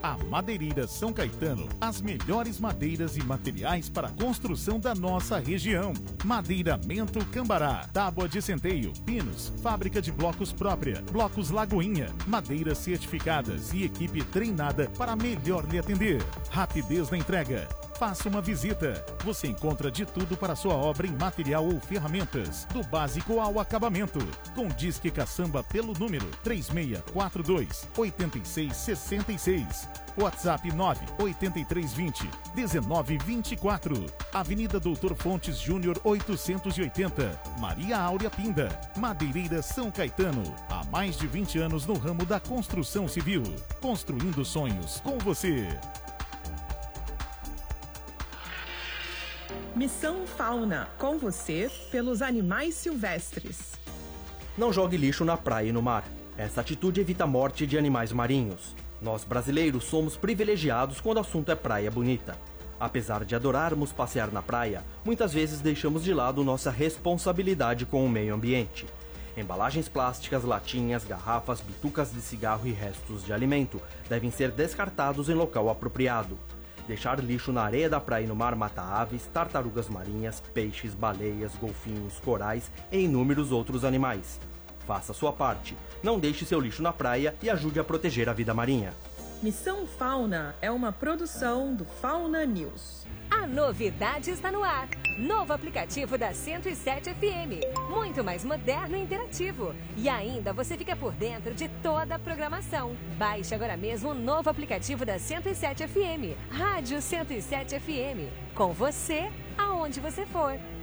A Madeireira São Caetano, as melhores madeiras e materiais para a construção da nossa região. Madeiramento Cambará, tábua de centeio, pinos, fábrica de blocos própria, blocos Lagoinha, madeiras certificadas e equipe treinada para melhor lhe atender. Rapidez na entrega. Faça uma visita. Você encontra de tudo para sua obra em material ou ferramentas, do básico ao acabamento. Com Disque Caçamba pelo número 3642-8666. WhatsApp 98320-1924. Avenida Doutor Fontes Júnior 880. Maria Áurea Pinda. Madeireira São Caetano. Há mais de 20 anos no ramo da construção civil. Construindo sonhos com você. Missão Fauna, com você pelos animais silvestres. Não jogue lixo na praia e no mar. Essa atitude evita a morte de animais marinhos. Nós brasileiros somos privilegiados quando o assunto é praia bonita. Apesar de adorarmos passear na praia, muitas vezes deixamos de lado nossa responsabilidade com o meio ambiente. Embalagens plásticas, latinhas, garrafas, bitucas de cigarro e restos de alimento devem ser descartados em local apropriado. Deixar lixo na areia da praia e no mar mata aves, tartarugas marinhas, peixes, baleias, golfinhos, corais e inúmeros outros animais. Faça a sua parte. Não deixe seu lixo na praia e ajude a proteger a vida marinha. Missão Fauna é uma produção do Fauna News. A novidade está no ar. Novo aplicativo da 107 FM. Muito mais moderno e interativo. E ainda você fica por dentro de toda a programação. Baixe agora mesmo o novo aplicativo da 107 FM. Rádio 107 FM. Com você, aonde você for.